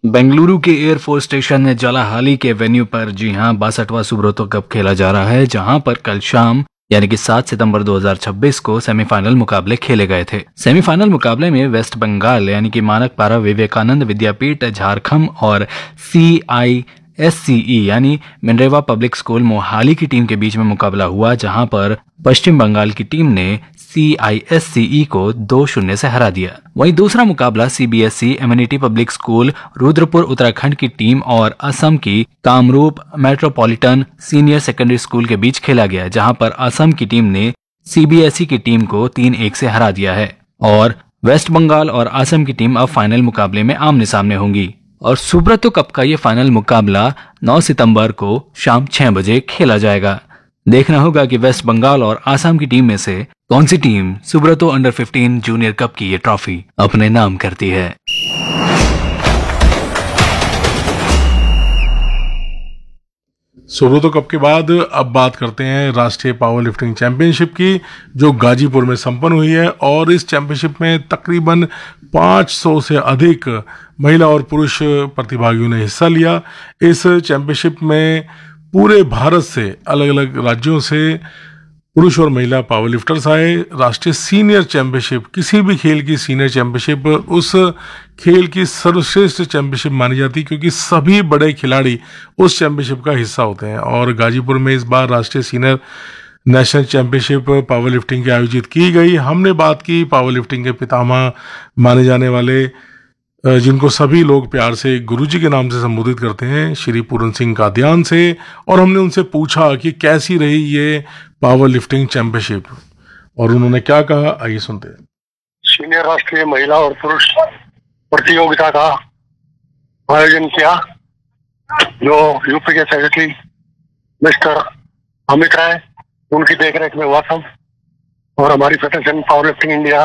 बेंगलुरु के air force station ने जलाहाली के वेन्यू पर जी हां 62वां सुब्रतो कप खेला जा रहा है, जहां पर कल शाम यानी कि 7 सितंबर 2026 को सेमीफाइनल मुकाबले खेले गए थे। सेमीफाइनल मुकाबले में वेस्ट बंगाल यानी कि मानक पारा विवेकानंद विद्यापीठ झारखंड और CISCE यानी मिनरेवा पब्लिक स्कूल मोहाली की टीम के बीच में मुकाबला हुआ, जहां पर पश्चिम बंगाल की टीम ने CISCE को 2-0 से हरा दिया। वहीं दूसरा मुकाबला CBSE immunity public school Rudrapur Uttarakhand की टीम और असम की Kamrup metropolitan senior secondary school के बीच खेला गया, जहां पर असम की टीम ने CBSE की टीम को 3-1 से हरा दिया है और वेस्ट बंगाल और असम की टीम अब फाइनल मुकाबले में आमने सामने होंगी। और सुब्रतो कप का ये फाइनल मुकाबला 9 सितंबर को शाम 6 बजे खेला जाएगा। देखना होगा कि वेस्ट बंगाल और आसाम की टीम में से कौन सी team Subroto under 15 junior cup की ये ट्रॉफी अपने नाम करती है। सुब्रतो कप के बाद अब बात करते हैं राष्ट्रीय पावर लिफ्टिंग चैंपियनशिप की, जो गाजीपुर में संपन्न हुई है। और इस चैंपियनशिप में तकरीबन 500 से अधिक महिला और पुरुष प्रतिभागियों ने हिस्सा लिया। इस चैंपियनशिप में पूरे भारत से अलग अलग राज्यों से पुरुष और महिला पावर लिफ्टर्स आए। राष्ट्रीय सीनियर चैंपियनशिप, किसी भी खेल की सीनियर चैंपियनशिप उस खेल की सर्वश्रेष्ठ चैंपियनशिप मानी जाती, क्योंकि सभी बड़े खिलाड़ी उस चैंपियनशिप का हिस्सा होते हैं। और गाजीपुर में इस बार राष्ट्रीय senior national championship power lifting की आयोजित की गई। हमने बात की पावर लिफ्टिंग के पितामह माने जाने वाले, जिनको सभी लोग प्यार से गुरुजी के नाम से संबोधित करते हैं, श्री पूरन सिंह कादियान से। और हमने उनसे पूछा कि कैसी रही ये पावर लिफ्टिंग चैंपियनशिप और उन्होंने क्या कहा, आइए सुनते हैं। सीनियर राष्ट्रीय महिला और पुरुष प्रतियोगिता का आयोजन किया, जो यूपी के सेक्रेटरी मिस्टर अमित राय उनकी देखरेख में हुआ था। और हमारी फेडरेशन पावर लिफ्टिंग इंडिया